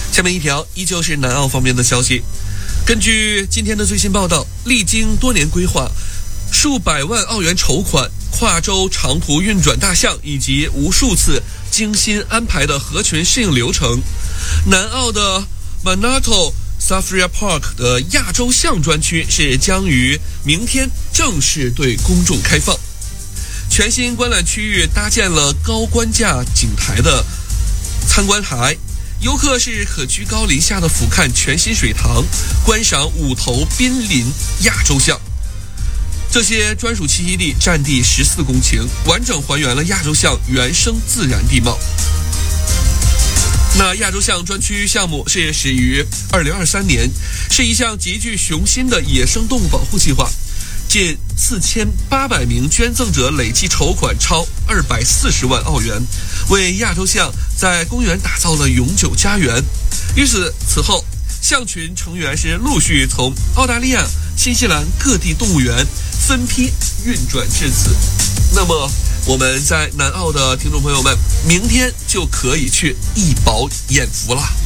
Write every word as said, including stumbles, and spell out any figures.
下面一条依旧是南澳方面的消息，根据今天的最新报道，历经多年规划，数百万澳元筹款，跨州长途运转大象以及无数次精心安排的合群适应流程，南澳的 Manato Safari Park 的亚洲象专区是将于明天正式对公众开放。全新观览区域搭建了高官架景台的参观台，游客是可居高临下的俯瞰全新水塘，观赏五头濒临亚洲象。这些专属栖息地占地十四公顷，完整还原了亚洲象原生自然地貌。那亚洲象专区项目是始于二零二三年，是一项极具雄心的野生动物保护计划。近四千八百名捐赠者累计筹款超二百四十万澳元，为亚洲象在公园打造了永久家园。于此此后，象群成员是陆续从澳大利亚、新西兰各地动物园分批运转至此。那么我们在南澳的听众朋友们，明天就可以去一饱眼福了。